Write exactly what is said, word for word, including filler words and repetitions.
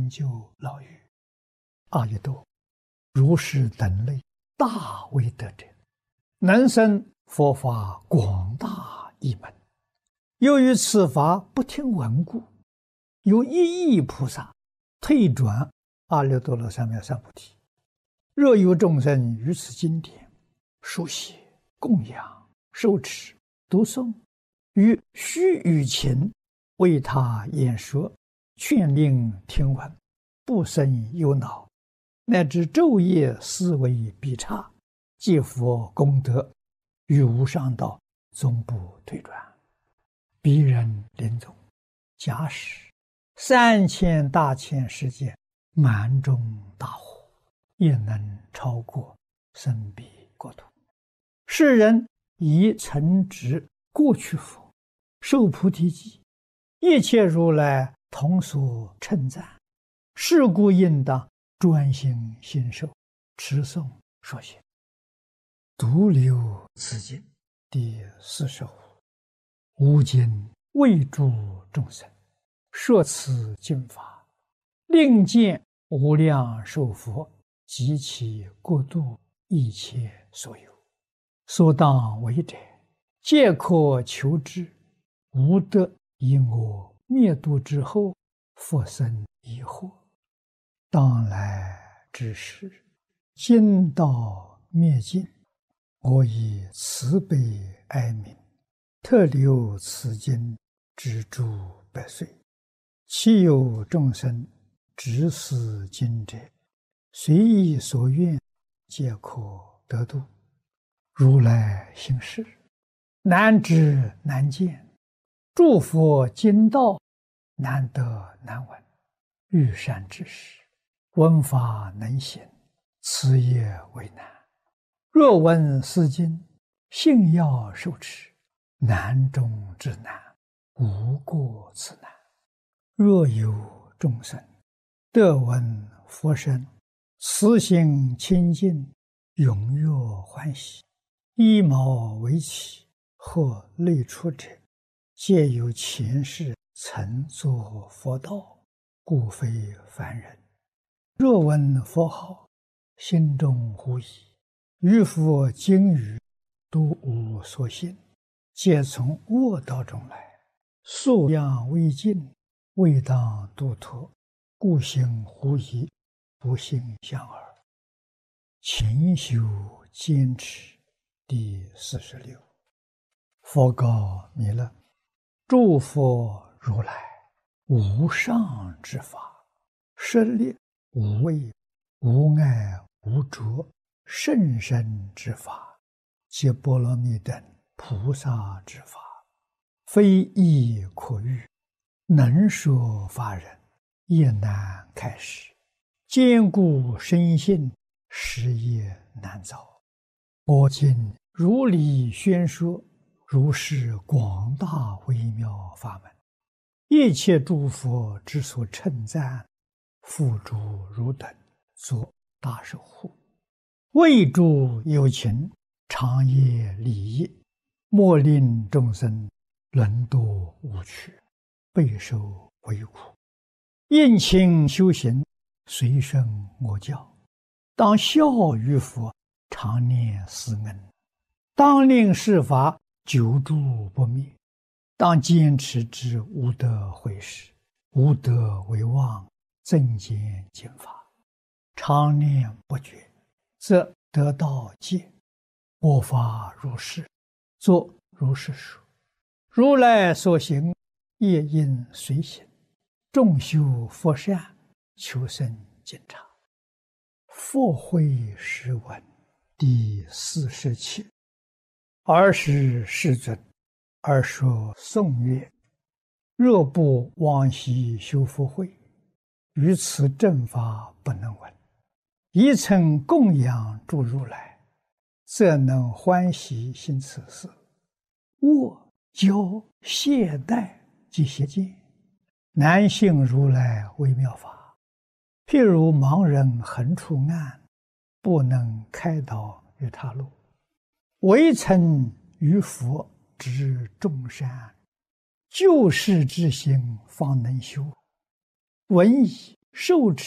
成就老于阿逸多如是等类大威德者，能生佛法广大义门。由于此法不听闻故，有一亿菩萨退转阿耨多罗三藐三菩提。若有众生于此经典书写、供养、受持、读诵，于须臾前为他演说，劝令听闻，不生忧恼，乃至昼夜思维必差，皆佛功德，于无上道终不退转。彼人临终，假使三千大千世界满中大火，也能超过生彼国土。世人以承执过去佛，受菩提记，一切如来同所称赞，是故应当专心信受，持诵说学。独留此经第四十五。吾今为诸众生说此经法，令见无量寿佛及其国度一切所有，所当为者，皆可求之。无得以我灭度之后，复生疑惑。当来之时，经道灭尽，我以慈悲哀悯，特留此经之诸百岁。其有众生执此经者，随意所愿，皆可得度。如来行事，难知难见，诸佛经道难得难闻。欲善知识，闻法能行，此也为难。若闻是经，信要受持，难中之难，无过此难。若有众生得闻佛声，慈心清净，踊跃欢喜，依毛为起，或类出者，皆有前世曾作佛道，故非凡人。若闻佛号，心中狐疑，于佛经语都无所信，皆从恶道中来，素养未尽，未当度脱，故行狐疑，不信相耳。勤修坚持第四十六。佛告弥勒：诸佛如来无上之法，舍利无畏、无碍、无着、甚深之法，皆波罗蜜等菩萨之法，非易可喻，能说法人也难开示，坚固深信，实也难造。我今如理宣说，如是广大微妙法门，一切诸佛之所称赞，付诸汝等作大守护，为诸有情长夜利益，莫令众生沦堕无趣，备受为苦。应勤修行，随顺我教，当效于佛，常念思恩，当令是法久住不灭，当坚持之无得毁失，无得为妄，增减经法，常念不绝，则得道戒。我法如是，作如是说。如来所行，业应随行，众修佛善，求生净察。佛慧诗文第四十七。尔时世尊，而说颂曰：若不往昔修福慧，于此正法不能闻。一曾供养诸如来，则能欢喜行此事。我教懈怠及邪见，难信如来微妙法。譬如盲人横出暗，不能开导于他路。唯曾于佛知众善，救世之心方能修。闻已受持